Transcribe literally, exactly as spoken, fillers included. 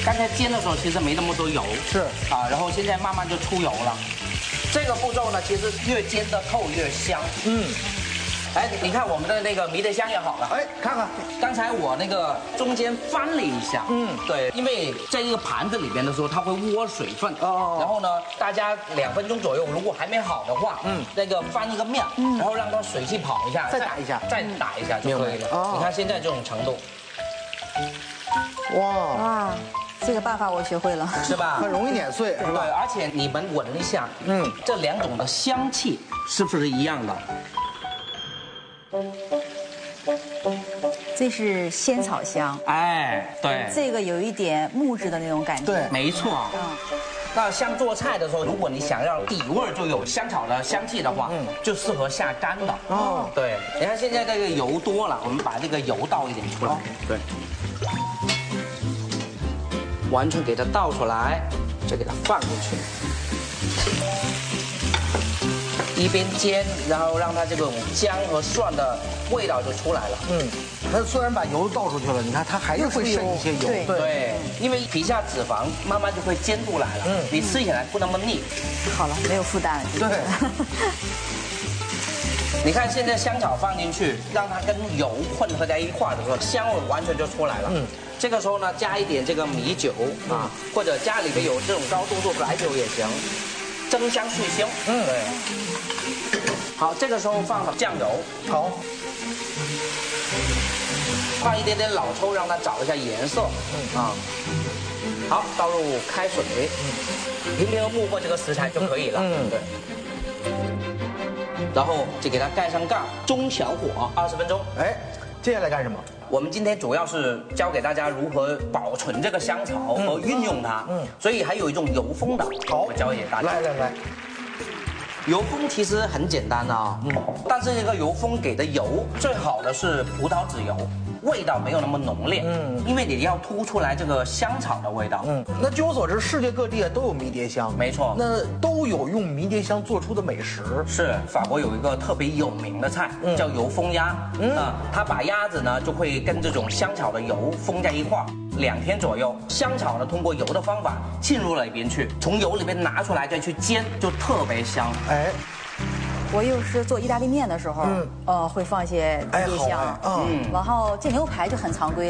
刚才煎的时候其实没那么多油， 是啊，然后现在慢慢就出油了。这个步骤呢，其实越煎得透越香。 嗯， 哎，你看我们的那个迷迭香也好了。 哎，看看， 刚才我那个中间翻了一下， 嗯对，因为在一个盘子里边的时候，它会窝水分。 哦然后呢，大家两分钟左右，如果还没好的话， 嗯嗯，那个翻一个面，然后让它水汽跑一下， 再打一下再打一下就可以了。 哦你看现在这种程度， 哇， 哇，这个办法我学会了。 是吧？ 很容易碾碎，是对， 吧？ 而且你们闻一下， 嗯嗯，这两种的香气是不是一样的？ 这是仙草香， 哎，对， 这个有一点木质的那种感觉。 对没错。 嗯， 那像做菜的时候，如果你想要底味儿就有香草的香气的话，嗯，就适合下干的。 哦对，你看现在这个油多了，我们把这个油倒一点出来。对，完全给它倒出来，就给它放进去。一边煎，然后让它这种姜和蒜的味道就出来了。 嗯，它虽然把油倒出去了，你看它还是会渗一些油。 对对，因为皮下脂肪慢慢就会煎出来了， 嗯你吃起来不那么腻。 好了，没有负担了。 对。 你看现在香草放进去，让它跟油混合在一块儿的时候，香味完全就出来了。 嗯， 这个时候呢，加一点这个米酒啊，或者家里边有这种高度数白酒也行，增香去腥。 嗯对。好，这个时候放上酱油， 好， 放一点点老抽，让它找一下颜色。嗯啊。好，倒入开水，平平和没过这个食材就可以了。 嗯对。然后就给它盖上盖，中小火二十分钟。 哎，接下来干什么？ 我们今天主要是教给大家如何保存这个香草和运用它。嗯，所以还有一种油封的， 好我教给大家。 来来来， 油封其实很简单的啊，嗯，但是这个油封给的油最好的是葡萄籽油，味道没有那么浓烈。 嗯嗯，因为你要突出来这个香草的味道。 嗯，那据我所知，世界各地啊都有迷迭香， 没错那都有用迷迭香做出的美食。 是法国有一个特别有名的菜，叫油封鸭。嗯啊，它把鸭子呢就会跟这种香草的油封在一块儿，两天左右，香草呢通过油的方法进入了里边去，从油里边拿出来再去煎，就特别香。 哎， 我又是做意大利面的时候， 嗯呃，会放一些迷哎好迭香哎，嗯然后这牛排就很常规。